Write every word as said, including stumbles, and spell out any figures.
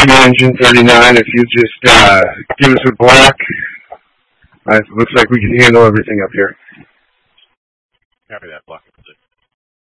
engine thirty-nine, if you just uh, give us a block, uh, it looks like we can handle everything up here. Copy that, block.